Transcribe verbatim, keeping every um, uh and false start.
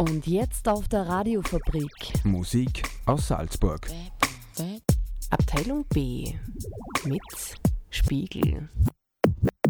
Und jetzt auf der Radiofabrik. Musik aus Salzburg. Abteilung B mit Spiegel.